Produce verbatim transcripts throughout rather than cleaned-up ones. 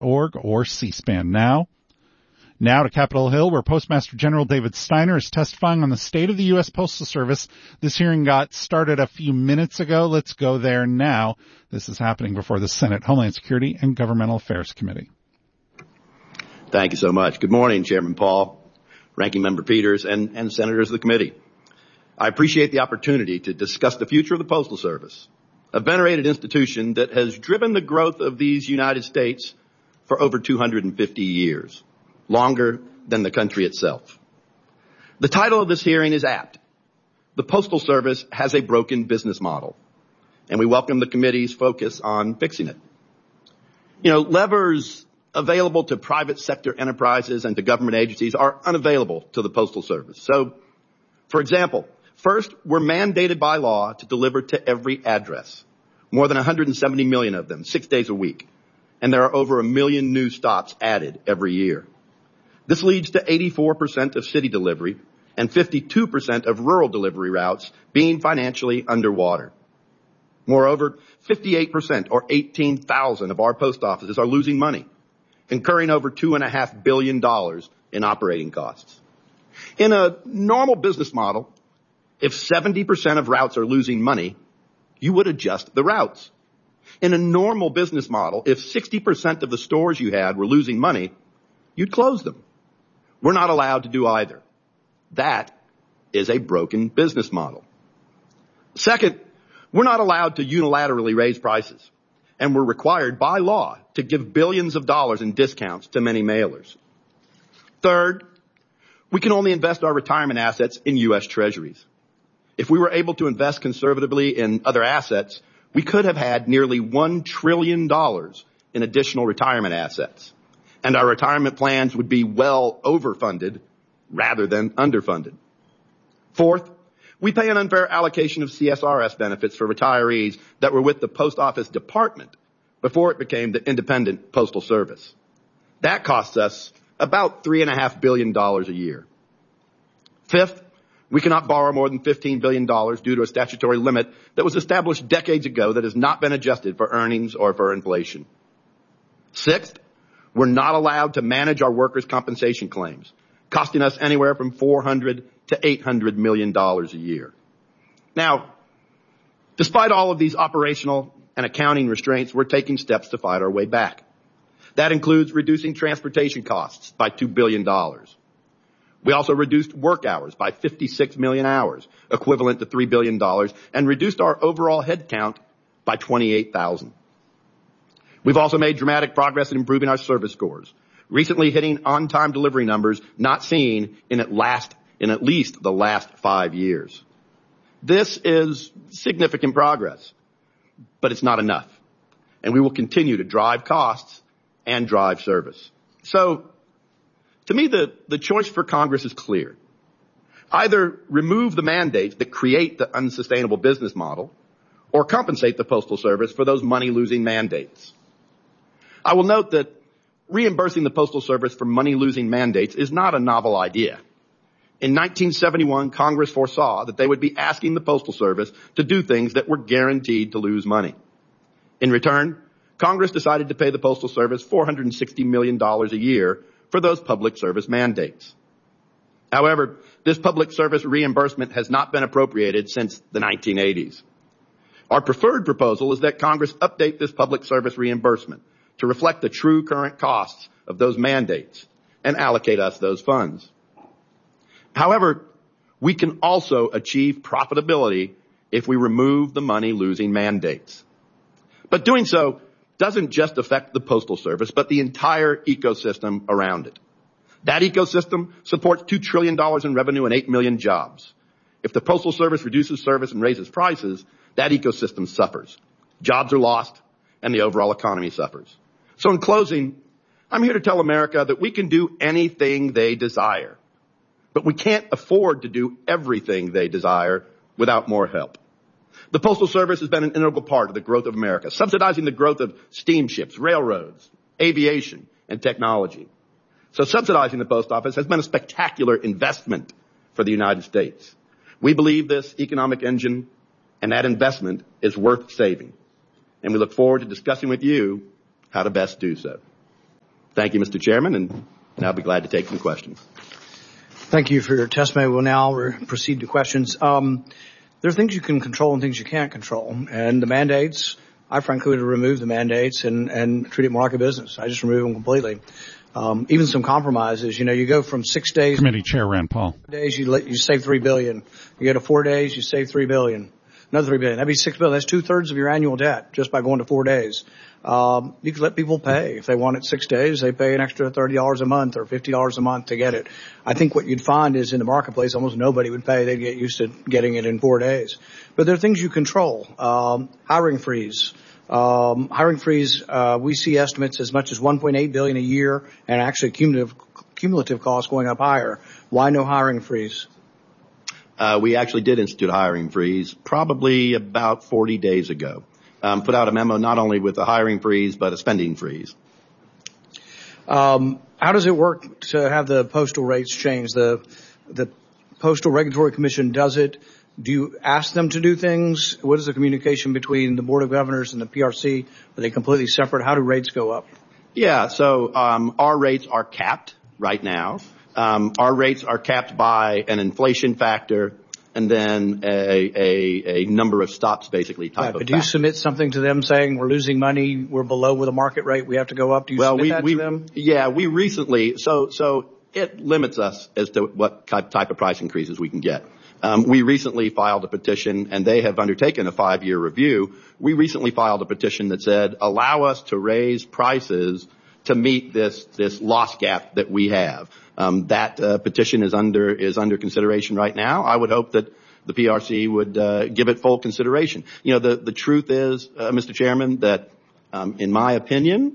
org or C-SPAN. Now, now to Capitol Hill, where Postmaster General David Steiner is testifying on the state of the U S. Postal Service. This hearing got started a few minutes ago. Let's go there now. This is happening before the Senate Homeland Security and Governmental Affairs Committee. Thank you so much. Good morning, Chairman Paul, Ranking Member Peters, and, and Senators of the committee. I appreciate the opportunity to discuss the future of the Postal Service, a venerated institution that has driven the growth of these United States for over two hundred fifty years, longer than the country itself. The title of this hearing is apt. The Postal Service has a broken business model, and we welcome the committee's focus on fixing it. You know, levers available to private sector enterprises and to government agencies are unavailable to the Postal Service. So, for example, first, we're mandated by law to deliver to every address, more than one hundred seventy million of them, six days a week. And there are over a million new stops added every year. This leads to eighty-four percent of city delivery and fifty-two percent of rural delivery routes being financially underwater. Moreover, fifty-eight percent or eighteen thousand of our post offices are losing money, incurring over two point five billion dollars in operating costs. In a normal business model, if seventy percent of routes are losing money, you would adjust the routes. In a normal business model, if sixty percent of the stores you had were losing money, you'd close them. We're not allowed to do either. That is a broken business model. Second, we're not allowed to unilaterally raise prices, and we're required by law to give billions of dollars in discounts to many mailers. Third, we can only invest our retirement assets in U S Treasuries. If we were able to invest conservatively in other assets, we could have had nearly one trillion dollars in additional retirement assets, and our retirement plans would be well overfunded rather than underfunded. Fourth, we pay an unfair allocation of C S R S benefits for retirees that were with the Post Office Department before it became the independent Postal Service. That costs us about three point five billion dollars a year. Fifth, we cannot borrow more than fifteen billion dollars due to a statutory limit that was established decades ago that has not been adjusted for earnings or for inflation. Sixth, we're not allowed to manage our workers' compensation claims, costing us anywhere from four hundred to eight hundred million dollars a year. Now, despite all of these operational and accounting restraints, we're taking steps to fight our way back. That includes reducing transportation costs by two billion dollars. We also reduced work hours by fifty-six million hours, equivalent to three billion dollars, and reduced our overall headcount by twenty-eight thousand. We've also made dramatic progress in improving our service scores, recently hitting on-time delivery numbers not seen in at, last, in at least the last five years. This is significant progress, but it's not enough, and we will continue to drive costs and drive service. So, to me, the, the choice for Congress is clear. Either remove the mandates that create the unsustainable business model, or compensate the Postal Service for those money-losing mandates. I will note that reimbursing the Postal Service for money-losing mandates is not a novel idea. In nineteen seventy-one, Congress foresaw that they would be asking the Postal Service to do things that were guaranteed to lose money. In return, Congress decided to pay the Postal Service four hundred sixty million dollars a year for those public service mandates. However, this public service reimbursement has not been appropriated since the nineteen eighties. Our preferred proposal is that Congress update this public service reimbursement to reflect the true current costs of those mandates and allocate us those funds. However, we can also achieve profitability if we remove the money-losing mandates. But doing so doesn't just affect the Postal Service, but the entire ecosystem around it. That ecosystem supports two trillion dollars in revenue and eight million jobs. If the Postal Service reduces service and raises prices, that ecosystem suffers. Jobs are lost, and the overall economy suffers. So in closing, I'm here to tell America that we can do anything they desire, but we can't afford to do everything they desire without more help. The Postal Service has been an integral part of the growth of America, subsidizing the growth of steamships, railroads, aviation, and technology. So subsidizing the Post Office has been a spectacular investment for the United States. We believe this economic engine and that investment is worth saving. And we look forward to discussing with you how to best do so. Thank you, Mister Chairman, and I'll be glad to take some questions. Thank you for your testimony. We'll now re- proceed to questions. Um, there are things you can control and things you can't control. And the mandates, I frankly would remove the mandates and, and treat it more like a business. I just remove them completely. Um, even some compromises, you know, you go from six days. Committee Chair Rand Paul. Days, you let, you save three billion. You go to four days, you save three billion. Another three billion. That'd be six billion. That's two thirds of your annual debt just by going to four days. Um, you could let people pay. If they want it six days, they pay an extra thirty dollars a month or fifty dollars a month to get it. I think what you'd find is in the marketplace, almost nobody would pay. They'd get used to getting it in four days. But there are things you control. Um, hiring freeze. Um, hiring freeze, uh, we see estimates as much as one point eight billion dollars a year and actually cumulative, cumulative costs going up higher. Why no hiring freeze? Uh, we actually did institute a hiring freeze probably about forty days ago. Um, put out a memo not only with a hiring freeze, but a spending freeze. Um, how does it work to have the postal rates change? The, the Postal Regulatory Commission does it. Do you ask them to do things? What is the communication between the Board of Governors and the P R C? Are they completely separate? How do rates go up? Yeah, so um, our rates are capped right now. Um, our rates are capped by an inflation factor and then a, a, a number of stops, basically, type right, of But do you factor. submit something to them saying we're losing money, we're below with the market rate, we have to go up? Do you well, submit we, that we, to them? Yeah, we recently, so so it limits us as to what type of price increases we can get. Um, we recently filed a petition, and they have undertaken a five-year review. We recently filed a petition that said, allow us to raise prices to meet this this loss gap that we have. Um, that uh, petition is under is under consideration right now. I would hope that the P R C would uh, give it full consideration. You know, the the truth is, uh, Mister Chairman, that um, in my opinion,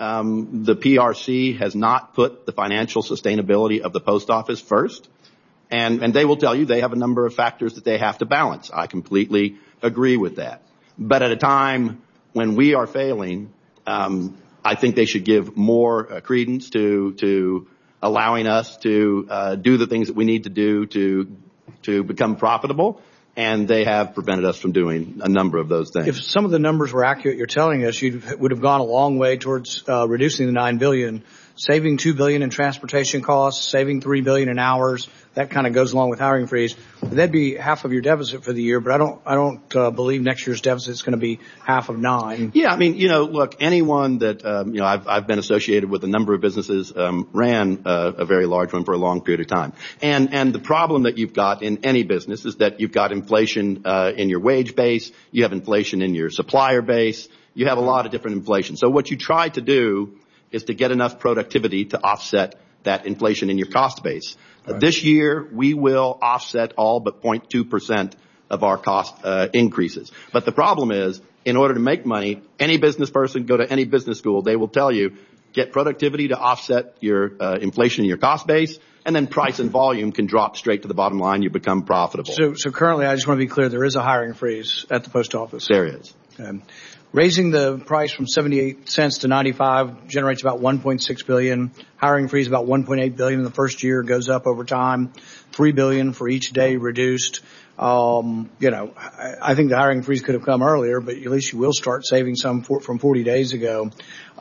um, the P R C has not put the financial sustainability of the post office first. And, and they will tell you they have a number of factors that they have to balance. I completely agree with that. But at a time when we are failing, um, I think they should give more uh, credence to, to allowing us to, uh, do the things that we need to do to, to become profitable. And they have prevented us from doing a number of those things. If some of the numbers were accurate, you're telling us you would have gone a long way towards, uh, reducing the nine billion dollars. Saving two billion dollars in transportation costs, saving three billion dollars in hours, that kind of goes along with hiring freeze. That'd be half of your deficit for the year, but I don't, I don't uh, believe next year's deficit is going to be half of nine. Yeah, I mean, you know, look, anyone that, um, you know, I've, I've been associated with a number of businesses, um, ran uh, a very large one for a long period of time. And, and the problem that you've got in any business is that you've got inflation, uh, in your wage base, you have inflation in your supplier base, you have a lot of different inflation. So what you try to do is to get enough productivity to offset that inflation in your cost base. Right. Uh, this year, we will offset all but zero point two percent of our cost uh, increases. But the problem is, in order to make money, any business person, go to any business school, they will tell you, get productivity to offset your uh, inflation in your cost base, and then price and volume can drop straight to the bottom line. You become profitable. So, so currently, I just want to be clear, there is a hiring freeze at the post office. There is. Um, Raising the price from seventy-eight cents to ninety-five generates about one point six billion dollars. Hiring freeze about one point eight billion dollars in the first year, goes up over time. three billion dollars for each day reduced. Um, you know, I, I think the hiring freeze could have come earlier, but at least you will start saving some for, from forty days ago.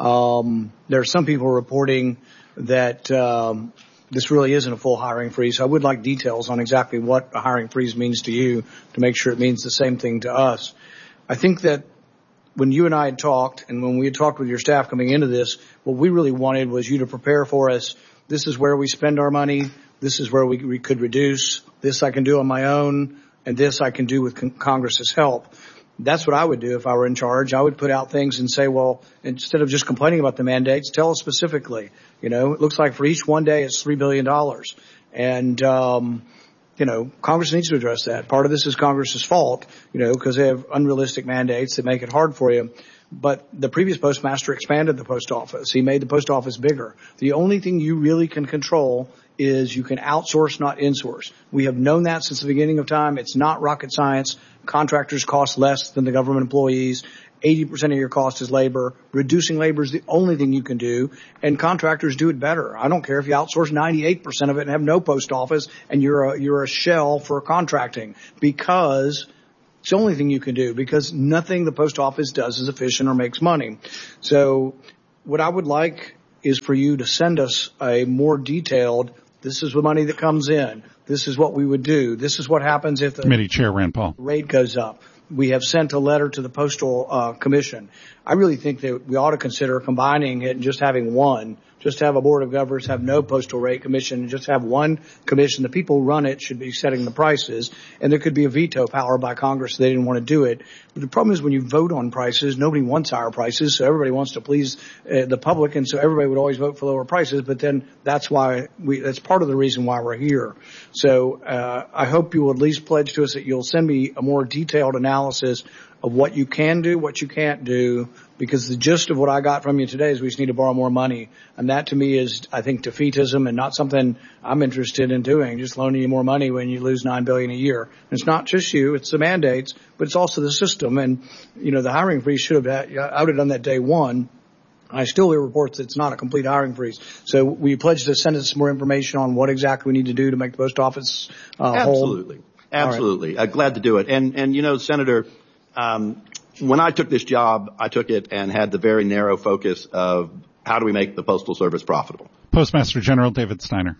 Um, there are some people reporting that um, this really isn't a full hiring freeze. So I would like details on exactly what a hiring freeze means to you to make sure it means the same thing to us. I think that when you and I had talked, and when we had talked with your staff coming into this, what we really wanted was you to prepare for us. This is where we spend our money. This is where we, we could reduce. This I can do on my own, and this I can do with con- Congress's help. That's what I would do if I were in charge. I would put out things and say, well, instead of just complaining about the mandates, tell us specifically. You know, it looks like for each one day it's three billion dollars. And, um, you know, Congress needs to address that. Part of this is Congress's fault, you know, because they have unrealistic mandates that make it hard for you. But the previous postmaster expanded the post office. He made the post office bigger. The only thing you really can control is you can outsource, not insource. We have known that since the beginning of time. It's not rocket science. Contractors cost less than the government employees. eighty percent of your cost is labor. Reducing labor is the only thing you can do, and contractors do it better. I don't care if you outsource ninety-eight percent of it and have no post office and you're a, you're a shell for contracting, because it's the only thing you can do, because nothing the post office does is efficient or makes money. So what I would like is for you to send us a more detailed, this is the money that comes in, this is what we would do, this is what happens if the Committee Chair Rand Paul. rate goes up. We have sent a letter to the Postal uh, Commission. I really think that we ought to consider combining it and just having one, just have a board of governors, have no postal rate commission, and just have one commission. The people who run it should be setting the prices, and there could be a veto power by Congress if they didn't want to do it. But the problem is when you vote on prices, nobody wants higher prices, so everybody wants to please uh, the public, and so everybody would always vote for lower prices, but then that's why we, that's part of the reason why we're here. So uh, I hope you will at least pledge to us that you'll send me a more detailed analysis of what you can do, what you can't do, because the gist of what I got from you today is we just need to borrow more money. And that to me is, I think, defeatism and not something I'm interested in doing, just loaning you more money when you lose nine billion dollars a year. And it's not just you, it's the mandates, but it's also the system. And, you know, the hiring freeze should have, had, I would have done that day one. I still hear reports that it's not a complete hiring freeze. So we pledge to send us more information on what exactly we need to do to make the post office uh, Absolutely. whole. Absolutely. Right. Uh, glad to do it. And, and, you know, Senator, um, when I took this job, I took it and had the very narrow focus of how do we make the Postal Service profitable. Postmaster General David Steiner.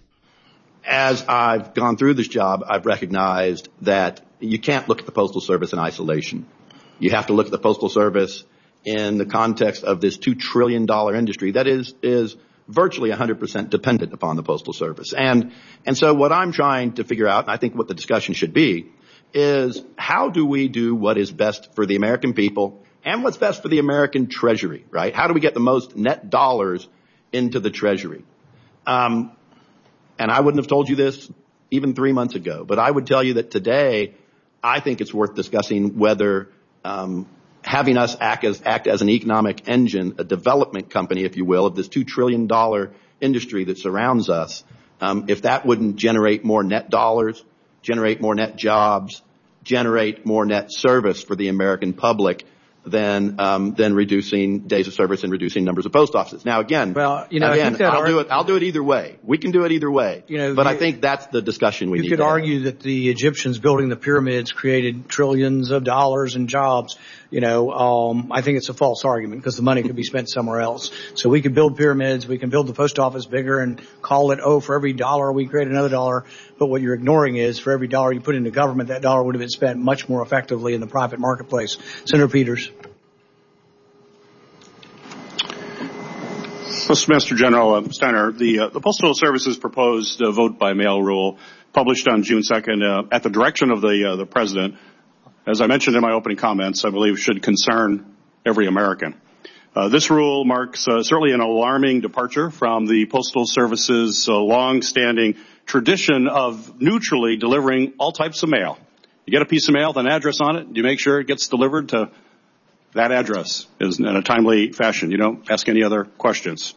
As I've gone through this job, I've recognized that you can't look at the Postal Service in isolation. You have to look at the Postal Service in the context of this two trillion dollars industry that is, is virtually one hundred percent dependent upon the Postal Service. And, and so what I'm trying to figure out, and I think what the discussion should be, is how do we do what is best for the American people and what's best for the American Treasury, right? How do we get the most net dollars into the Treasury? Um, and I wouldn't have told you this even three months ago, but I would tell you that today I think it's worth discussing whether um, having us act as, act as an economic engine, a development company, if you will, of this two trillion dollars industry that surrounds us, um, if that wouldn't generate more net dollars, generate more net jobs, generate more net service for the American public than um, than reducing days of service and reducing numbers of post offices. Now, again, well, you know, again, I think I'll ar- do it. I'll do it either way. We can do it either way. You know, but you, I think that's the discussion we you need. You could to argue have. that the Egyptians building the pyramids created trillions of dollars in jobs. You know, um, I think it's a false argument because the money could be spent somewhere else. So we could build pyramids, we can build the post office bigger and call it, oh, for every dollar we create another dollar. But what you're ignoring is for every dollar you put into government, that dollar would have been spent much more effectively in the private marketplace. Senator Peters. Postmaster General uh, Steiner, the, uh, the Postal Service's proposed uh, vote by mail rule, published on June second, uh, at the direction of the uh, the President, as I mentioned in my opening comments, I believe should concern every American. Uh, this rule marks uh, certainly an alarming departure from the Postal Service's uh, long-standing tradition of neutrally delivering all types of mail. You get a piece of mail with an address on it, you make sure it gets delivered to that address is in a timely fashion. You don't ask any other questions.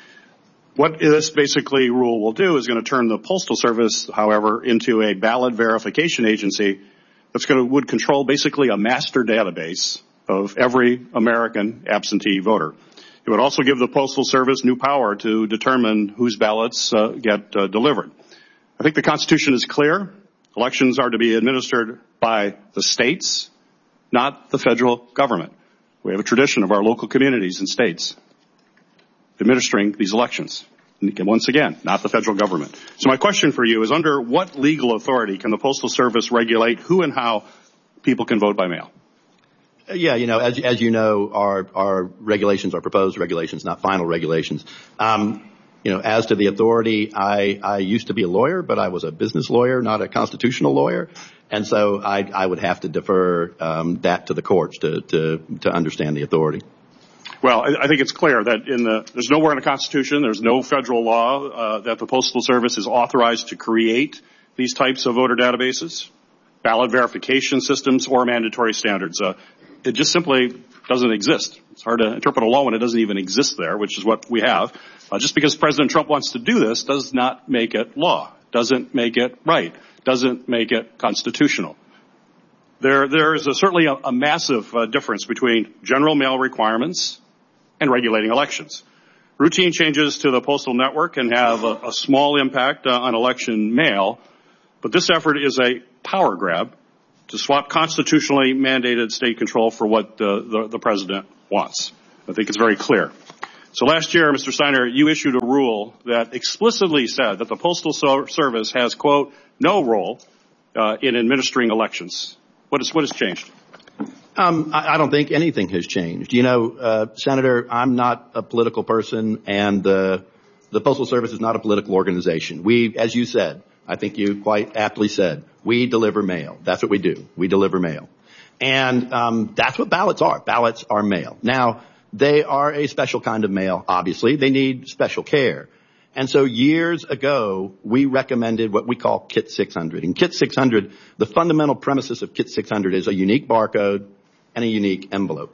What this basically rule will do is going to turn the Postal Service, however, into a ballot verification agency that's going to would control basically a master database of every American absentee voter. It would also give the Postal Service new power to determine whose ballots uh, get uh, delivered. I think the Constitution is clear. Elections are to be administered by the states, not the federal government. We have a tradition of our local communities and states administering these elections. And once again, not the federal government. So my question for you is, under what legal authority can the Postal Service regulate who and how people can vote by mail? Yeah, you know, as, as you know, our, our regulations are proposed regulations, not final regulations. Um, you know, as to the authority, I, I used to be a lawyer, but I was a business lawyer, not a constitutional lawyer. And so I, I would have to defer um, that to the courts to, to, to understand the authority. Well, I think it's clear that in the, there's nowhere in the Constitution, there's no federal law uh, that the Postal Service is authorized to create these types of voter databases, ballot verification systems, or mandatory standards. Uh, it just simply doesn't exist. It's hard to interpret a law when it doesn't even exist there, which is what we have. Uh, just because President Trump wants to do this does not make it law, doesn't make it right, doesn't make it constitutional. There, there is a, certainly a, a massive uh, difference between general mail requirements and regulating elections. Routine changes to the postal network can have a, a small impact uh, on election mail, but this effort is a power grab to swap constitutionally mandated state control for what uh, the, the president wants. I think it's very clear. So last year, Mister Steiner, you issued a rule that explicitly said that the Postal Service has, quote, no role uh, in administering elections. What, is, what has changed? Um, I, I don't think anything has changed. You know, uh, Senator, I'm not a political person, and the the Postal Service is not a political organization. We, as you said, I think you quite aptly said, we deliver mail. That's what we do. We deliver mail. And um, that's what ballots are. Ballots are mail. Now, they are a special kind of mail, obviously. They need special care. And so years ago, we recommended what we call Kit six hundred. And Kit six hundred, the fundamental premises of Kit six hundred is a unique barcode and a unique envelope.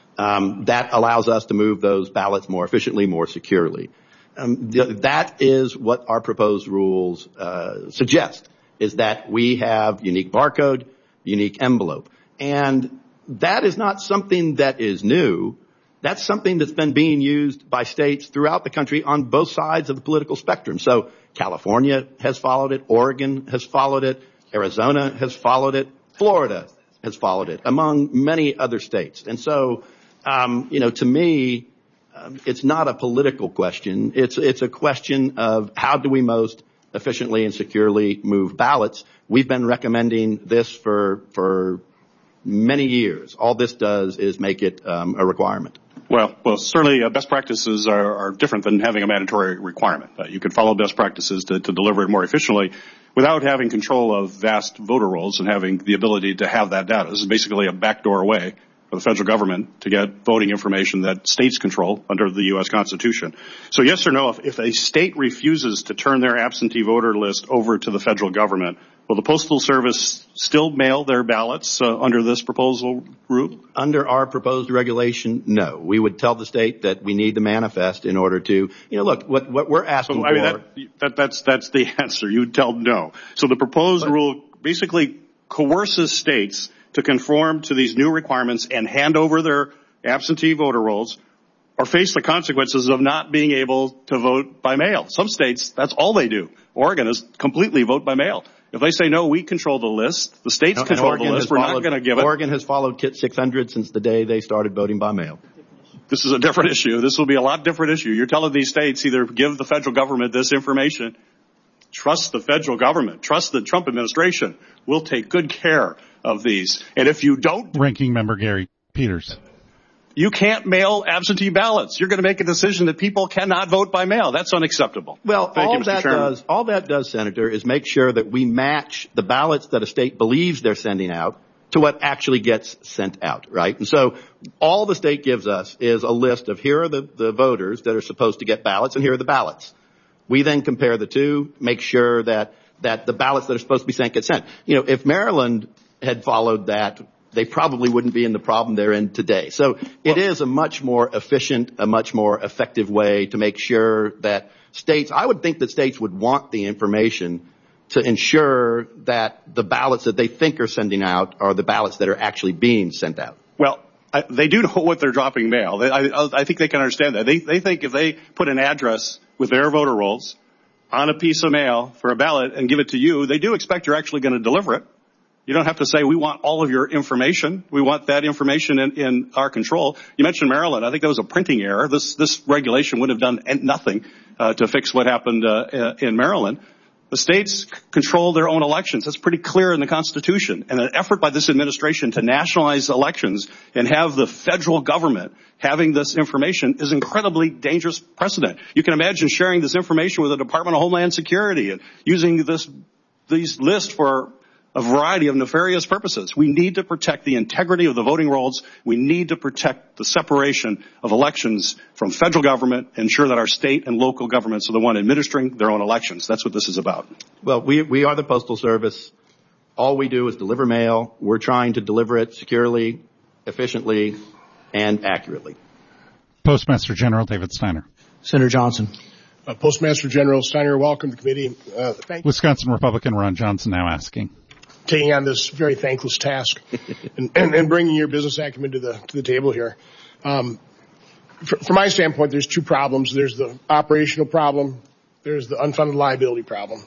Um, that allows us to move those ballots more efficiently, more securely. Um, th- that is what our proposed rules uh, suggest, is that we have unique barcode, unique envelope. And that is not something that is new. That's something that's been being used by states throughout the country on both sides of the political spectrum. So California has followed it. Oregon has followed it. Arizona has followed it. Florida has followed it, among many other states. And so, um, you know, to me, um, it's not a political question. It's, it's a question of how do we most efficiently and securely move ballots. We've been recommending this for, for many years. All this does is make it um, a requirement. Well, well, certainly uh, best practices are, are different than having a mandatory requirement. Uh, you can follow best practices to, to deliver it more efficiently without having control of vast voter rolls and having the ability to have that data. This is basically a backdoor way for the federal government to get voting information that states control under the U S Constitution. So yes or no, if, if a state refuses to turn their absentee voter list over to the federal government, will the Postal Service still mail their ballots uh, under this proposal route? Under our proposed regulation, no. We would tell the state that we need the manifest in order to, you know, look, what, what we're asking so, I mean, for. That, that, that's, that's the answer. You would tell no. So the proposed but, rule basically coerces states to conform to these new requirements and hand over their absentee voter rolls or face the consequences of not being able to vote by mail. Some states, that's all they do. Oregon is completely vote by mail. If they say, no, we control the list, the states no, control the list, we're followed, not going to give it. Oregon has followed Kit six hundred since the day they started voting by mail. This is a different issue. This will be a lot different issue. You're telling these states either give the federal government this information, trust the federal government, trust the Trump administration. We'll take good care of these. And if you don't. Ranking Member Gary Peters. You can't mail absentee ballots. You're going to make a decision that people cannot vote by mail. That's unacceptable. Well, Thank all you, Mister that Chairman. does, all that does, Senator, is make sure that we match the ballots that a state believes they're sending out to what actually gets sent out, right? And so all the state gives us is a list of here are the, the voters that are supposed to get ballots and here are the ballots. We then compare the two, make sure that, that the ballots that are supposed to be sent get sent. You know, if Maryland had followed that, they probably wouldn't be in the problem they're in today. So it is a much more efficient, a much more effective way to make sure that states, I would think that states would want the information to ensure that the ballots that they think are sending out are the ballots that are actually being sent out. Well, I, they do know what they're dropping mail. They, I, I think they can understand that. They, they think if they put an address with their voter rolls on a piece of mail for a ballot and give it to you, they do expect you're actually going to deliver it. You don't have to say, we want all of your information. We want that information in, in our control. You mentioned Maryland. I think that was a printing error. This, this regulation would have done nothing uh, to fix what happened uh, in Maryland. The states control their own elections. That's pretty clear in the Constitution. And an effort by this administration to nationalize elections and have the federal government having this information is incredibly dangerous precedent. You can imagine sharing this information with the Department of Homeland Security and using this, these lists for a variety of nefarious purposes. We need to protect the integrity of the voting rolls. We need to protect the separation of elections from federal government, ensure that our state and local governments are the one administering their own elections. That's what this is about. Well, we, we are the Postal Service. All we do is deliver mail. We're trying to deliver it securely, efficiently, and accurately. Postmaster General David Steiner. Senator Johnson. Uh, Postmaster General Steiner, welcome to the committee. Uh, thank Wisconsin Republican Ron Johnson now asking. Taking on this very thankless task and, and, and bringing your business acumen to the to the table here. Um, for, from my standpoint, there's two problems. There's the operational problem. There's the unfunded liability problem.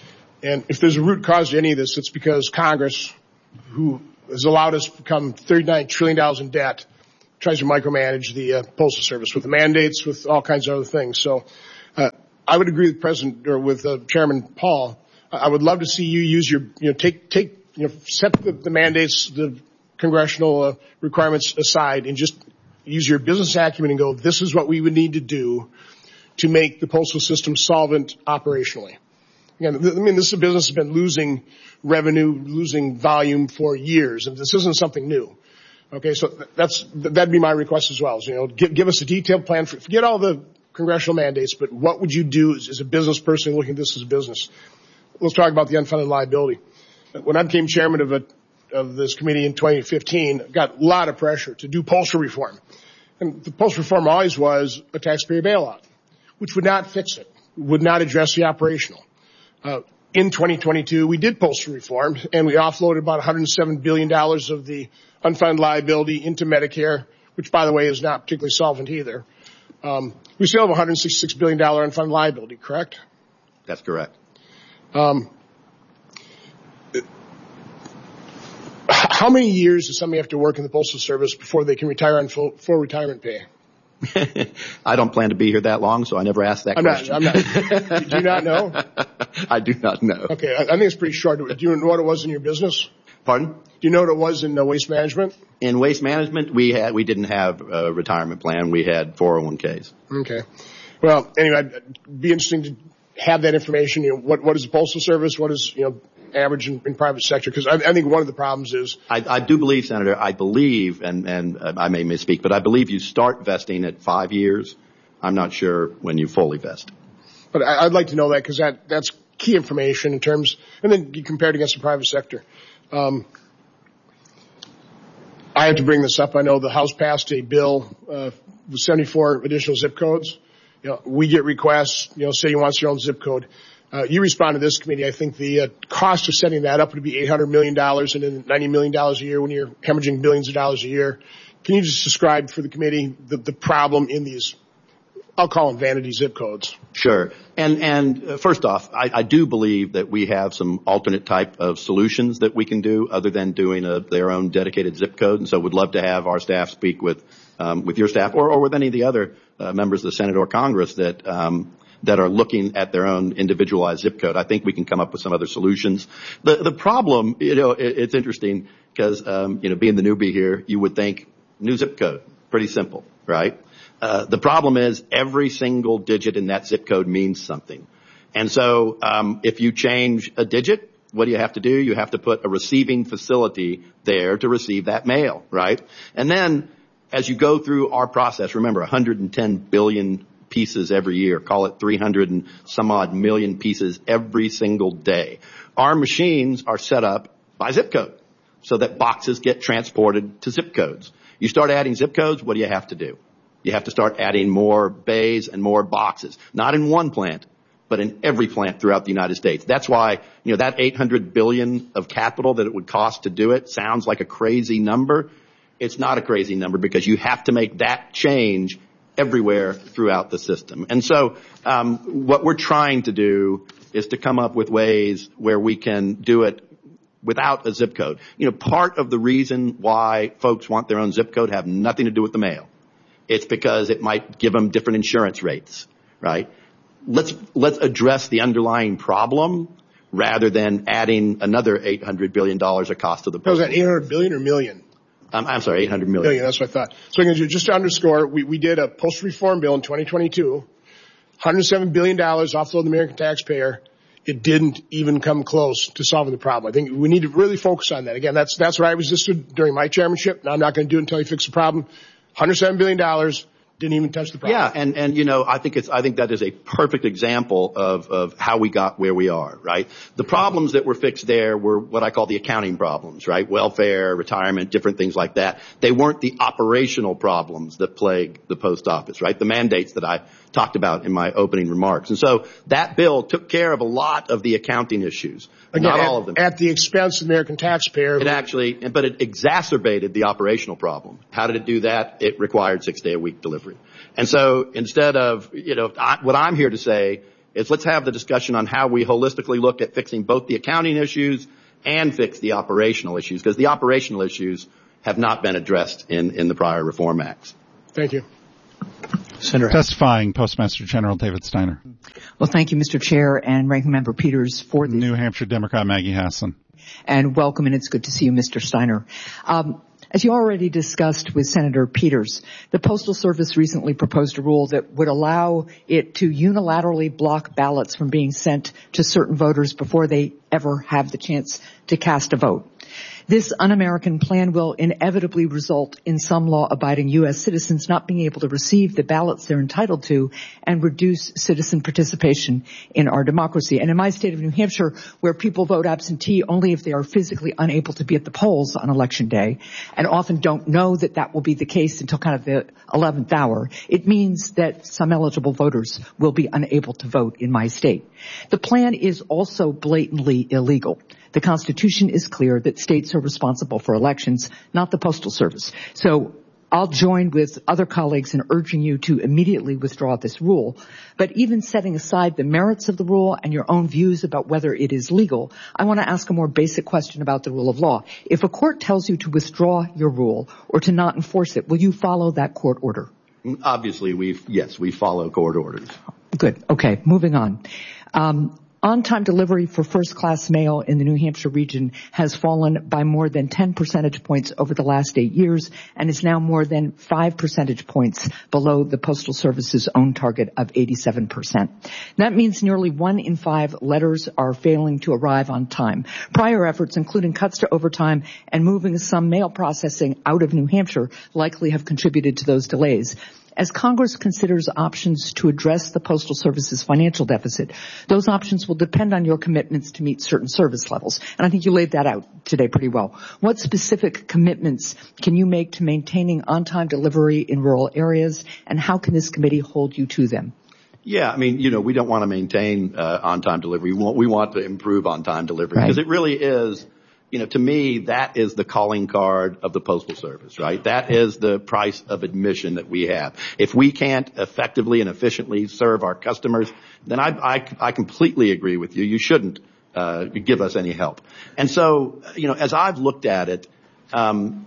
And if there's a root cause to any of this, it's because Congress, who has allowed us to become thirty-nine trillion dollars in debt, tries to micromanage the uh, Postal Service with the mandates, with all kinds of other things. So uh, I would agree with President or with uh, Chairman Paul. I would love to see you use your, you know, take, take, you know, set the, the mandates, the congressional uh, requirements aside and just use your business acumen and go, this is what we would need to do to make the postal system solvent operationally. Again, I mean, this is a business that's been losing revenue, losing volume for years, and this isn't something new. Okay, so that's, that'd be my request as well, is, you know, give, give us a detailed plan. For, forget all the congressional mandates, but what would you do as, as a business person looking at this as a business? Let's talk about the unfunded liability. When I became chairman of a, of this committee in twenty fifteen, I got a lot of pressure to do postal reform. And the postal reform always was a taxpayer bailout, which would not fix it, would not address the operational. Uh, in twenty twenty-two, we did postal reform, and we offloaded about one hundred seven billion dollars of the unfunded liability into Medicare, which, by the way, is not particularly solvent either. Um, we still have one hundred sixty-six billion dollars unfunded liability, correct? That's correct. Um, how many years does somebody have to work in the Postal Service before they can retire on full, full retirement pay? I don't plan to be here that long, so I never asked that I'm question. Not, I'm not. Do you not know? I do not know. Okay, I, I think it's pretty short. Do you know what it was in your business? Pardon? Do you know what it was in uh, waste management? In waste management, we had we didn't have a retirement plan. We had four oh one Ks. Okay. Well, anyway, it'd be interesting to have that information. You know, what what is the Postal Service? What is, you know, average in, in private sector? Because I, I think one of the problems is I, I do believe, Senator, I believe, and and uh, I may misspeak, but I believe you start vesting at five years. I'm not sure when you fully vest. But I, I'd like to know that, because that that's key information in terms, and then you compare it against the private sector. Um, I have to bring this up. I know the House passed a bill uh, with seventy-four additional zip codes. You know, we get requests. You know, city wants your own zip code. Uh, you respond to this committee. I think the uh, cost of setting that up would be eight hundred million dollars and then ninety million dollars a year when you're hemorrhaging billions of dollars a year. Can you just describe for the committee the, the problem in these, I'll call them vanity zip codes? Sure. And, and uh, first off, I, I do believe that we have some alternate type of solutions that we can do other than doing a, their own dedicated zip code. And so would love to have our staff speak with, um, with your staff or, or with any of the other uh, members of the Senate or Congress that, um, that are looking at their own individualized zip code. I think we can come up with some other solutions. The, the problem, you know, it, it's interesting because, um, you know, being the newbie here, you would think new zip code, pretty simple, right? Uh, the problem is every single digit in that zip code means something. And so, um, if you change a digit, what do you have to do? You have to put a receiving facility there to receive that mail, right? And then as you go through our process, remember one hundred ten billion pieces every year, call it three hundred and some odd million pieces every single day. Our machines are set up by zip code so that boxes get transported to zip codes. You start adding zip codes, what do you have to do? You have to start adding more bays and more boxes, not in one plant, but in every plant throughout the United States. That's why, you know, that eight hundred billion of capital that it would cost to do it sounds like a crazy number. It's not a crazy number because you have to make that change everywhere throughout the system. And so, um, what we're trying to do is to come up with ways where we can do it without a zip code. You know, part of the reason why folks want their own zip code have nothing to do with the mail. It's because it might give them different insurance rates, right? Let's, let's address the underlying problem rather than adding another eight hundred billion dollars of cost to the Was that eight hundred billion or million? Um, I'm sorry, eight hundred million. Million, that's what I thought. So just to underscore, we, we did a postal reform bill in twenty twenty-two, one hundred seven billion dollars offload the American taxpayer. It didn't even come close to solving the problem. I think we need to really focus on that. Again, that's, that's what I resisted during my chairmanship. Now I'm not going to do it until you fix the problem. one hundred seven billion dollars didn't even touch the problem. Yeah, and, and you know, I think it's, I think that is a perfect example of, of how we got where we are, right? The problems that were fixed there were what I call the accounting problems, right? Welfare, retirement, different things like that. They weren't the operational problems that plague the post office, right? The mandates that I talked about in my opening remarks. And so that bill took care of a lot of the accounting issues. Again, not at, all of them. At the expense of the American taxpayer. It actually, but it exacerbated the operational problem. How did it do that? It required six-day-a-week delivery. And so instead of, you know, I, what I'm here to say is let's have the discussion on how we holistically look at fixing both the accounting issues and fix the operational issues, because the operational issues have not been addressed in, in the prior reform acts. Thank you. Senator. Testifying, Postmaster General David Steiner. Well, thank you, Mister Chair and Ranking Member Peters for the New Hampshire Democrat Maggie Hassan. And welcome, and it's good to see you, Mister Steiner. Um, As you already discussed with Senator Peters, the Postal Service recently proposed a rule that would allow it to unilaterally block ballots from being sent to certain voters before they ever have the chance to cast a vote. This un-American plan will inevitably result in some law-abiding U S citizens not being able to receive the ballots they're entitled to and reduce citizen participation in our democracy. And in my state of New Hampshire, where people vote absentee only if they are physically unable to be at the polls on Election Day and often don't know that that will be the case until kind of the eleventh hour, it means that some eligible voters will be unable to vote in my state. The plan is also blatantly illegal. The Constitution is clear that states are responsible for elections, not the Postal Service. So I'll join with other colleagues in urging you to immediately withdraw this rule. But even setting aside the merits of the rule and your own views about whether it is legal, I want to ask a more basic question about the rule of law. If a court tells you to withdraw your rule or to not enforce it, will you follow that court order? Obviously, we yes, we follow court orders. Good. Okay, moving on. Um, On-time delivery for first-class mail in the New Hampshire region has fallen by more than ten percentage points over the last eight years and is now more than five percentage points below the Postal Service's own target of eighty-seven percent. That means nearly one in five letters are failing to arrive on time. Prior efforts, including cuts to overtime and moving some mail processing out of New Hampshire, likely have contributed to those delays. As Congress considers options to address the Postal Service's financial deficit, those options will depend on your commitments to meet certain service levels. And I think you laid that out today pretty well. What specific commitments can you make to maintaining on-time delivery in rural areas, and how can this committee hold you to them? Yeah, I mean, you know, we don't want to maintain uh, on-time delivery. We want, we want to improve on-time delivery because right. It really is. You know, to me, that is the calling card of the Postal Service, right? That is the price of admission that we have. If we can't effectively and efficiently serve our customers, then I, I, I completely agree with you. You shouldn't uh, give us any help. And so, you know, as I've looked at it, um,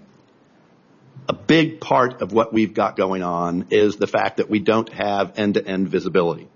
a big part of what we've got going on is the fact that we don't have end-to-end visibility.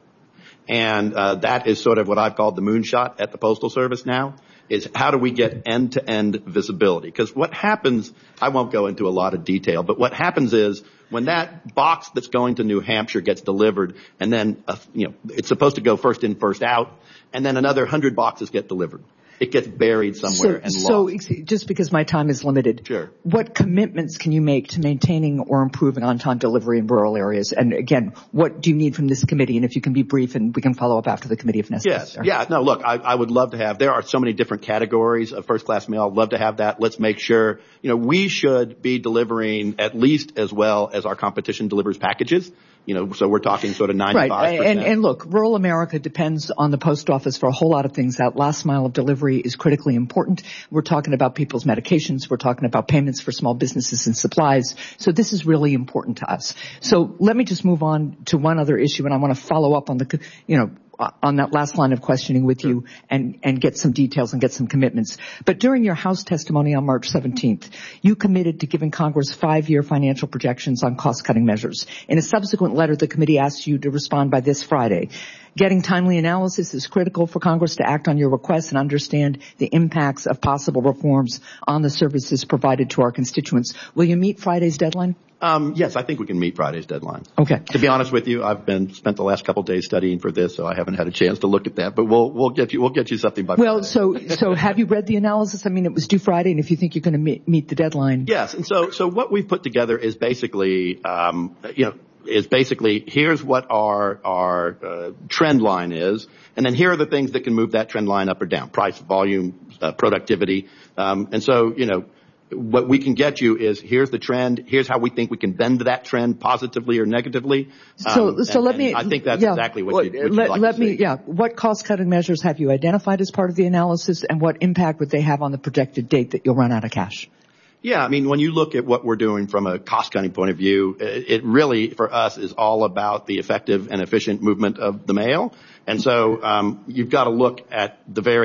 And uh, that is sort of what I've called the moonshot at the Postal Service now. Is how do we get end-to-end visibility? Because what happens, I won't go into a lot of detail, but what happens is when that box that's going to New Hampshire gets delivered, and then, uh, you know, it's supposed to go first in, first out, and then another hundred boxes get delivered. It gets buried somewhere so, and so lost. So just because my time is limited, sure. What commitments can you make to maintaining or improving on-time delivery in rural areas? And again, what do you need from this committee? And if you can be brief, and we can follow up after the committee if necessary. Yes. Yeah. No, look, I, I would love to have, there are so many different categories of first-class mail. I'd love to have that. Let's make sure, you know, we should be delivering at least as well as our competition delivers packages. You know, so we're talking sort of ninety-five percent. Right. And, and look, rural America depends on the post office for a whole lot of things. That last mile of delivery is critically important. We're talking about people's medications. We're talking about payments for small businesses and supplies. So this is really important to us. So let me just move on to one other issue, and I want to follow up on the, you know, on that last line of questioning with you and, and get some details and get some commitments. But during your House testimony on March seventeenth, you committed to giving Congress five-year financial projections on cost-cutting measures. In a subsequent letter, the committee asked you to respond by this Friday. Getting timely analysis is critical for Congress to act on your requests and understand the impacts of possible reforms on the services provided to our constituents. Will you meet Friday's deadline? Um, yes, I think we can meet Friday's deadline. Okay. To be honest with you, I've been spent the last couple of days studying for this, so I haven't had a chance to look at that. But we'll we'll get you we'll get you something by well, Friday. so so have you read the analysis? I mean, it was due Friday, and if you think you're going to meet, meet the deadline, yes. And so so what we've put together is basically, um, you know, is basically here's what our our uh, trend line is, and then here are the things that can move that trend line up or down: price, volume, uh, productivity, um, and so you know. What we can get you is here's the trend. Here's how we think we can bend that trend positively or negatively. So, um, so and, let me. I think that's yeah, exactly what, you, what let, you'd like let to me. see. Yeah. What cost-cutting measures have you identified as part of the analysis, and what impact would they have on the projected date that you'll run out of cash? Yeah, I mean, when you look at what we're doing from a cost-cutting point of view, it really, for us, is all about the effective and efficient movement of the mail. And so um, you've got to look at the various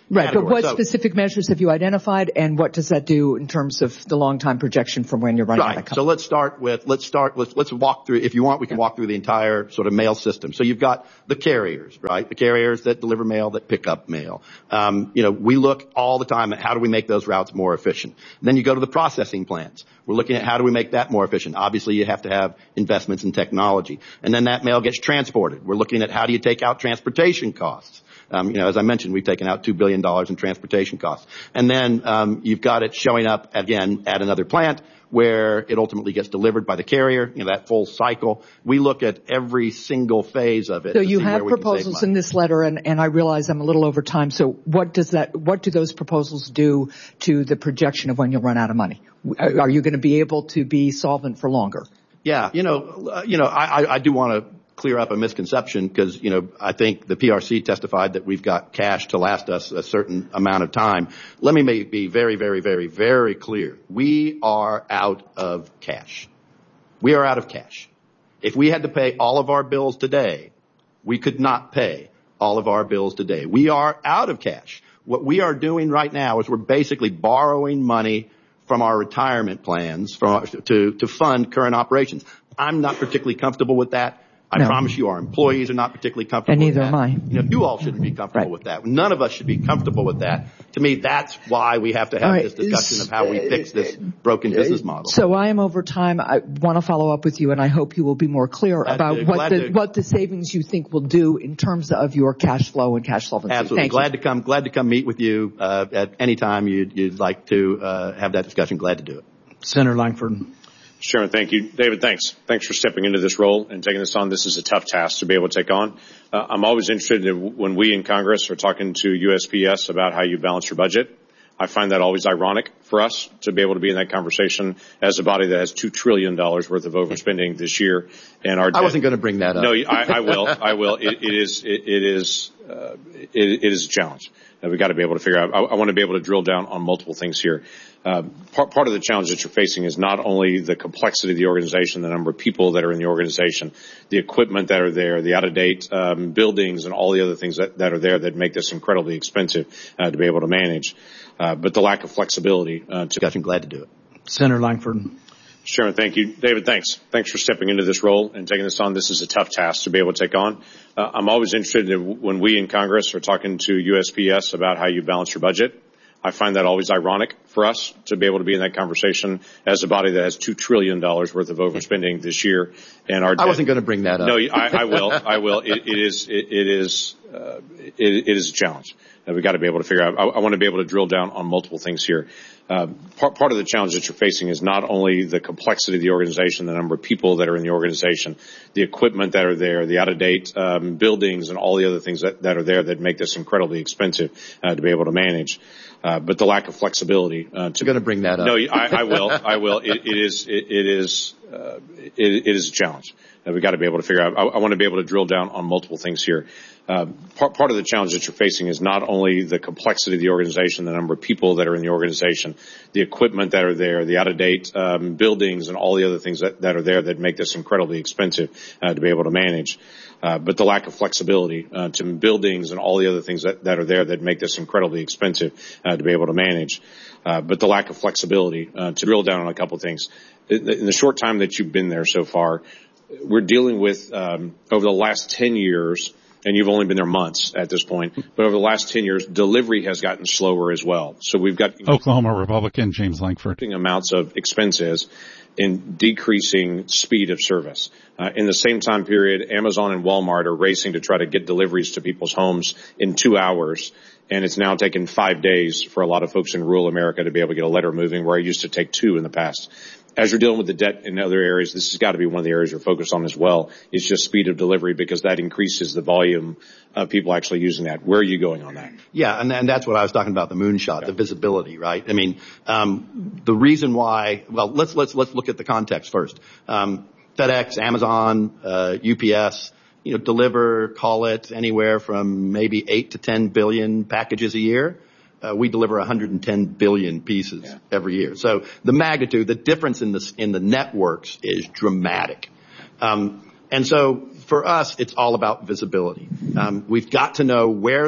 Right, category. but what So, specific measures have you identified, and what does that do in terms of the long-time projection from when you're running out of Right. cover? So let's start with, let's start with, let's walk through, if you want, we can walk through the entire sort of mail system. So you've got the carriers, right? The carriers that deliver mail, that pick up mail. Um, you know, we look all the time at how do we make those routes more efficient. Then you go to the processing plants. We're looking at how do we make that more efficient. Obviously, you have to have investments in technology. And then that mail gets transported. We're looking at how do you take out transportation costs. Um, you know, as I mentioned, we've taken out two billion dollars in transportation costs. And then um, you've got it showing up, again, at another plant where it ultimately gets delivered by the carrier, you know, that full cycle. We look at every single phase of it. So to you see have where we can save proposals money. in this letter, and, and I realize I'm a little over time. So what does that, what do those proposals do to the projection of when you'll run out of money? Are you going to be able to be solvent for longer? Yeah, you know, uh, you know, I, I, I do want to clear up a misconception because, you know, I think the P R C testified that we've got cash to last us a certain amount of time. Let me make, be very, very, very, very clear. We are out of cash. We are out of cash. If we had to pay all of our bills today, we could not pay all of our bills today. We are out of cash. What we are doing right now is we're basically borrowing money from our retirement plans from our, to, to fund current operations. I'm not particularly comfortable with that. I No. promise you our employees are not particularly comfortable And neither with that. am I. You know, you all shouldn't be comfortable Right. with that. None of us should be comfortable with that. To me, that's why we have to have Right. this discussion of how we fix this broken business model. So I am over time. I want to follow up with you, and I hope you will be more clear Glad about to- what glad the to. what the savings you think will do in terms of your cash flow and cash solvency. Absolutely. Thank Glad you. to come, glad to come meet with you, uh, at any time you'd, you'd like to, uh, have that discussion. Glad to do it. Senator Langford. Chairman, thank you. David, thanks. Thanks for stepping into this role and taking this on. This is a tough task to be able to take on. Uh, I'm always interested in when we in Congress are talking to U S P S about how you balance your budget. I find that always ironic for us to be able to be in that conversation as a body that has two trillion dollars worth of overspending this year. And our I wasn't going to bring that up. No, I, I will. I will. It, it is, it, it is, uh, it, it is a challenge. Uh, we've got to be able to figure out, I, I want to be able to drill down on multiple things here. Uh, part, part of the challenge that you're facing is not only the complexity of the organization, the number of people that are in the organization, the equipment that are there, the out-of-date um, buildings and all the other things that, that are there that make this incredibly expensive uh, to be able to manage, uh, but the lack of flexibility. Uh, to Discussion. Glad to do it. Senator Langford. Chairman, thank you. David, thanks. Thanks for stepping into this role and taking this on. This is a tough task to be able to take on. Uh, I'm always interested in when we in Congress are talking to U S P S about how you balance your budget. I find that always ironic for us to be able to be in that conversation as a body that has two trillion dollars worth of overspending this year. And our I wasn't going to bring that up. No, I, I will. I will. It, it is, it, it is, uh, it, it is a challenge. And we've got to be able to figure out, I, I want to be able to drill down on multiple things here. Uh, part, part of the challenge that you're facing is not only the complexity of the organization, the number of people that are in the organization, the equipment that are there, the out-of-date um, buildings and all the other things that, that are there that make this incredibly expensive uh, to be able to manage, uh, but the lack of flexibility. Uh, to, I'm going to bring that up. No, I, I will. I will. It, it is. It, it is. Uh, it, it is a challenge. And we've got to be able to figure out. I, I want to be able to drill down on multiple things here. Uh, part, part of the challenge that you're facing is not only the complexity of the organization, the number of people that are in the organization, the equipment that are there, the out-of-date um, buildings and all the other things that, that are there that make this incredibly expensive uh, to be able to manage, uh, but the lack of flexibility uh, to buildings and all the other things that, that are there that make this incredibly expensive uh, to be able to manage, uh, but the lack of flexibility uh, to drill down on a couple of things. In the, in the short time that you've been there so far, we're dealing with um, over the last ten years. And you've only been there months at this point, but over the last ten years, delivery has gotten slower as well. So we've got Oklahoma Republican James Langford. Amounts of expenses in decreasing speed of service. Uh, in the same time period, Amazon and Walmart are racing to try to get deliveries to people's homes in two hours. And it's now taken five days for a lot of folks in rural America to be able to get a letter moving, where it used to take two in the past. As you're dealing with the debt in other areas, this has got to be one of the areas you're focused on as well. It's just speed of delivery, because that increases the volume of people actually using that. Where are you going on that? Yeah, and, and that's what I was talking about, the moonshot, yeah. The visibility, right? I mean, um, the reason why, well, let's, let's, let's look at the context first. Um, FedEx, Amazon, uh, U P S, you know, deliver, call it anywhere from maybe eight to ten billion packages a year. Uh, we deliver one hundred ten billion pieces yeah. every year. So the magnitude, the difference in the, in the networks is dramatic. Um, and so for us, it's all about visibility. Um, we've got to know where that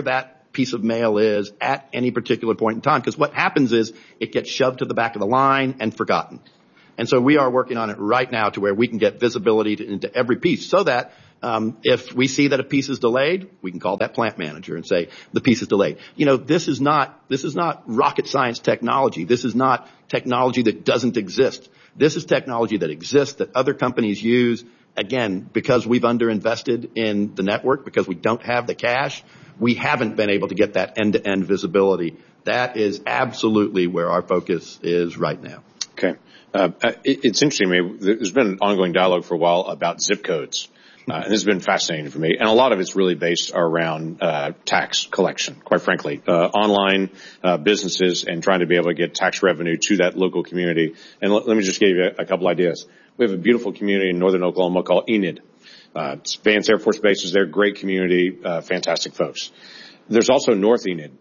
piece of mail is at any particular point in time. Because what happens is it gets shoved to the back of the line and forgotten. And so we are working on it right now to where we can get visibility to, into every piece so that um, if we see that a piece is delayed, we can call that plant manager and say the piece is delayed. You know, this is not this is not rocket science technology. This is not technology that doesn't exist. This is technology that exists, that other companies use. Again, because we've underinvested in the network, because we don't have the cash, we haven't been able to get that end-to-end visibility. That is absolutely where our focus is right now. Okay. Uh, it, it's interesting to me. There's been an ongoing dialogue for a while about zip codes. Uh, and this has been fascinating for me. And a lot of it's really based around uh, tax collection, quite frankly. Uh, online uh, businesses and trying to be able to get tax revenue to that local community. And let, let me just give you a, a couple ideas. We have a beautiful community in northern Oklahoma called Enid. Uh, it's Vance Air Force Base is there, great community, uh, fantastic folks. There's also North Enid,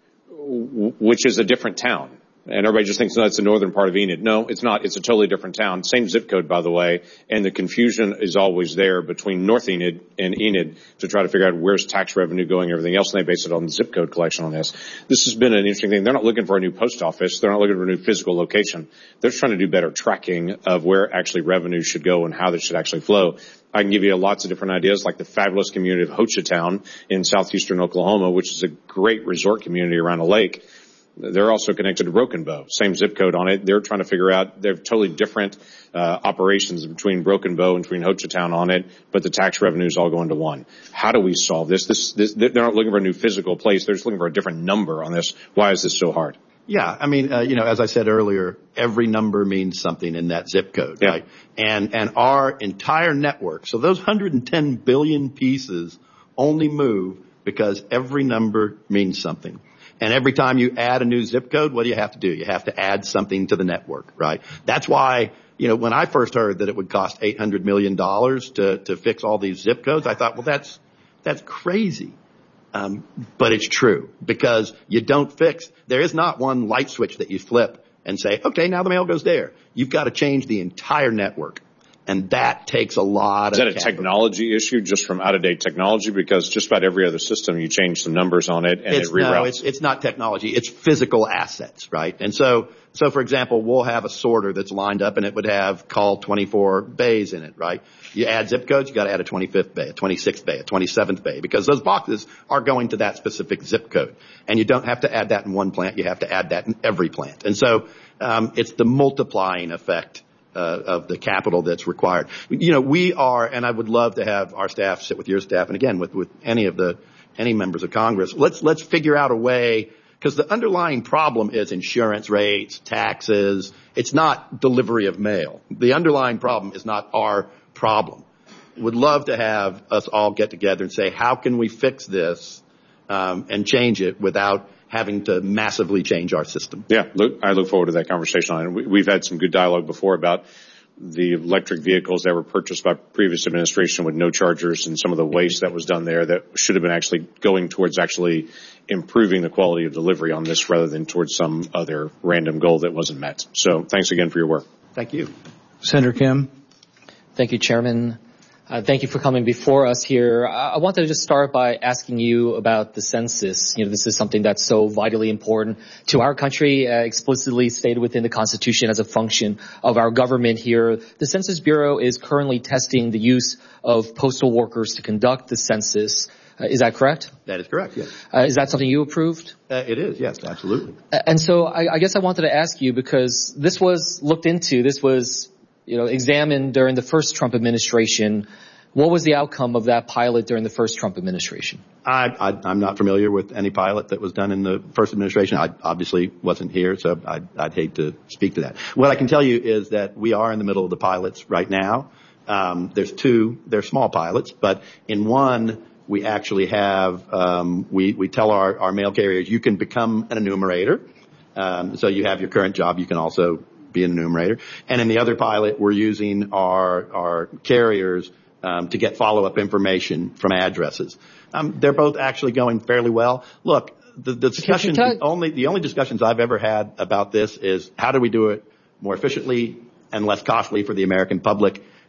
w- which is a different town. And everybody just thinks, no, it's the northern part of Enid. No, it's not. It's a totally different town. Same zip code, by the way. And the confusion is always there between North Enid and Enid to try to figure out where's tax revenue going and everything else. And they base it on the zip code collection on this. This has been an interesting thing. They're not looking for a new post office. They're not looking for a new physical location. They're trying to do better tracking of where actually revenue should go and how this should actually flow. I can give you lots of different ideas, like the fabulous community of Hochatown in southeastern Oklahoma, which is a great resort community around a lake. They're also connected to Broken Bow, same zip code on it. They're trying to figure out, they're totally different uh, operations between Broken Bow and between Hochatown on it, but the tax revenues all go into one. How do we solve this? This, this? They're not looking for a new physical place. They're just looking for a different number on this. Why is this so hard? Yeah, I mean, uh, you know, as I said earlier, every number means something in that zip code, yeah. right? And and our entire network, so those one hundred ten billion pieces only move because every number means something. And every time you add a new zip code, what do you have to do? You have to add something to the network, right? That's why, you know, when I first heard that it would cost eight hundred million dollars to, to fix all these zip codes, I thought, well, that's, that's crazy. Um, but it's true because you don't fix, there is not one light switch that you flip and say, okay, now the mail goes there. You've got to change the entire network. And that takes a lot of Is that a capital. technology issue just from out-of-date technology? Because just about every other system, you change some numbers on it and it's, it reroutes. No, it's, it's not technology. It's physical assets, right? And so, so for example, we'll have a sorter that's lined up and it would have call twenty-four bays in it, right? You add zip codes, you got to add a twenty-fifth bay, a twenty-sixth bay, a twenty-seventh bay, because those boxes are going to that specific zip code. And you don't have to add that in one plant. You have to add that in every plant. And so, um, it's the multiplying effect Uh, of the capital that's required. You know, we are, and I would love to have our staff sit with your staff, and again, with, with any of the, any members of Congress. Let's, let's figure out a way, because the underlying problem is insurance rates, taxes. It's not delivery of mail. The underlying problem is not our problem. Would love to have us all get together and say, how can we fix this, um, and change it without having to massively change our system. Yeah, look, I look forward to that conversation on it. We've had some good dialogue before about the electric vehicles that were purchased by previous administration with no chargers and some of the waste that was done there that should have been actually going towards actually improving the quality of delivery on this rather than towards some other random goal that wasn't met. So thanks again for your work. Thank you. Senator Kim. Thank you, Chairman. Uh, thank you for coming before us here. I, I wanted to just start by asking you about the census. You know, this is something that's so vitally important to our country, uh, explicitly stated within the Constitution as a function of our government here. The Census Bureau is currently testing the use of postal workers to conduct the census. Uh, is that correct? That is correct, yes. Uh, is that something you approved? Uh, it is, yes, absolutely. Uh, and so I, I guess I wanted to ask you, because this was looked into, this was you know, examined during the first Trump administration. What was the outcome of that pilot during the first Trump administration? I, I, I'm not familiar with any pilot that was done in the first administration. I obviously wasn't here, so I'd, I'd hate to speak to that. What I can tell you is that we are in the middle of the pilots right now. Um, there's two, they're small pilots, but in one, we actually have, um, we, we tell our, our mail carriers, you can become an enumerator. Um, so you have your current job, you can also be an enumerator. And in the other pilot, we're using our, our carriers, um, to get follow-up information from addresses. Um, they're both actually going fairly well. Look, the, the discussions, the only, the only discussions I've ever had about this is how do we do it more efficiently and less costly for the American public?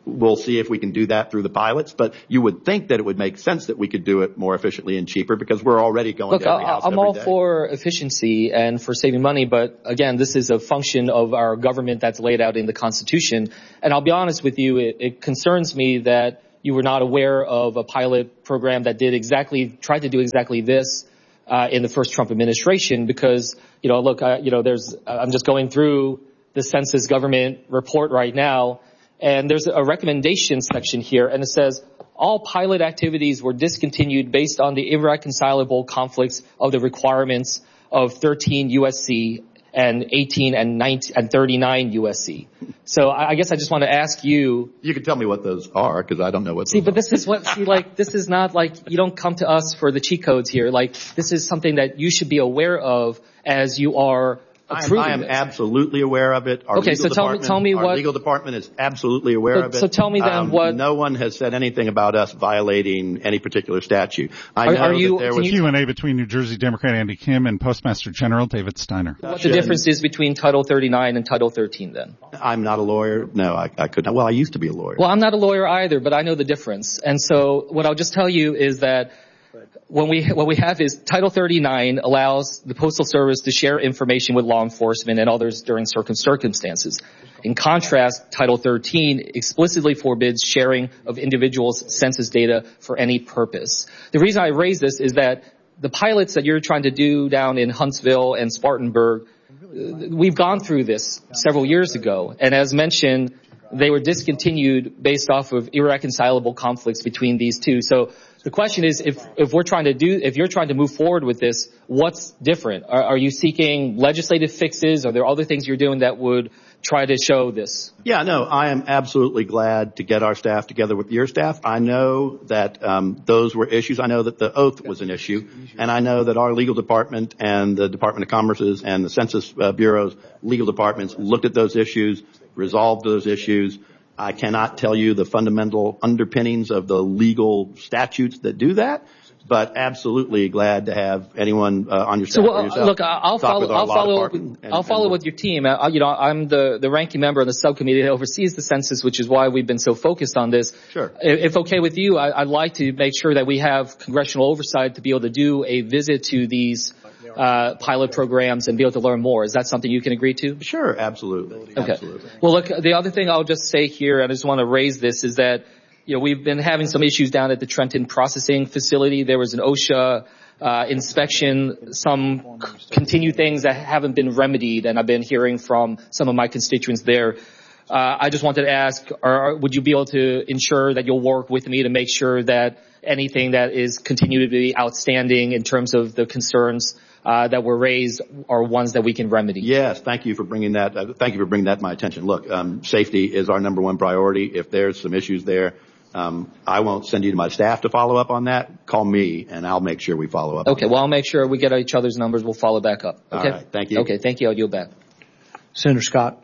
We'll see if we can do that through the pilots, but you would think that it would make sense that we could do it more efficiently and cheaper because we're already going Look, to every house I'm every all day. for efficiency and for saving money, but again, this is a function of our government that's laid out in the Constitution. And I'll be honest with you, it, it concerns me that you were not aware of a pilot program that did exactly, tried to do exactly this uh, in the first Trump administration because, you know, look, uh, you know, there's, I'm just going through the Census government report right now. And there's a recommendation section here, and it says, all pilot activities were discontinued based on the irreconcilable conflicts of the requirements of thirteen U S C and eighteen and nineteen and thirty-nine U S C. So I guess I just want to ask you. You can tell me what those are, because I don't know what See, those but are. this is what, see, like, this is not like, you don't come to us for the cheat codes here. Like, this is something that you should be aware of as you are I am, I am absolutely aware of it. Our okay, legal so tell me, department, tell me our what. legal department is absolutely aware so, of it. So tell me then um, what. No one has said anything about us violating any particular statute. I are, know are you, that there was Q and A between New Jersey Democrat Andy Kim and Postmaster General David Steiner. What the difference is between Title thirty-nine and Title thirteen then? I'm not a lawyer. No, I, I could not. Well, I used to be a lawyer. Well, I'm not a lawyer either, but I know the difference. And so what I'll just tell you is that When we, what we have is Title thirty-nine allows the Postal Service to share information with law enforcement and others during certain circumstances. In contrast, Title thirteen explicitly forbids sharing of individuals' census data for any purpose. The reason I raise this is that the pilots that you're trying to do down in Huntsville and Spartanburg, we've gone through this several years ago. And as mentioned, they were discontinued based off of irreconcilable conflicts between these two. So the question is, if, if we're trying to do, if you're trying to move forward with this, what's different? Are, are you seeking legislative fixes? Are there other things you're doing that would try to show this? Yeah, no, I am absolutely glad to get our staff together with your staff. I know that um, those were issues. I know that the oath was an issue, and I know that our legal department and the Department of Commerce's and the Census uh, Bureau's legal departments looked at those issues, resolved those issues. I cannot tell you the fundamental underpinnings of the legal statutes that do that, but absolutely glad to have anyone uh, on your staff. So, well, or yourself look, I'll follow. I'll follow. And, I'll follow and with your team. I, you know, I'm the the ranking member of the subcommittee that oversees the census, which is why we've been so focused on this. Sure. If, if okay with you, I, I'd like to make sure that we have congressional oversight to be able to do a visit to these uh pilot programs and be able to learn more. Is that something you can agree to? Sure, absolutely. Okay. Absolutely. Well, look, the other thing I'll just say here, and I just want to raise this, is that, you know, we've been having some issues down at the Trenton processing facility. There was an OSHA uh inspection, some c- continued things that haven't been remedied, and I've been hearing from some of my constituents there. Uh, I just wanted to ask, are, would you be able to ensure that you'll work with me to make sure that anything that is continued to be outstanding in terms of the concerns uh that were raised are ones that we can remedy? Yes, thank you for bringing that. Uh, thank you for bringing that to my attention. Look, um, safety is our number one priority. If there's some issues there, um, I won't send you to my staff to follow up on that. Call me, and I'll make sure we follow up. Okay, well, I'll make sure we get each other's numbers. We'll follow back up. Okay. All right, thank you. Okay, thank you. I'll yield back. Senator Scott.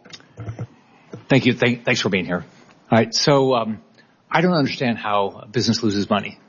Thank you. Thank, thanks for being here. All right. So um, I don't understand how a business loses money.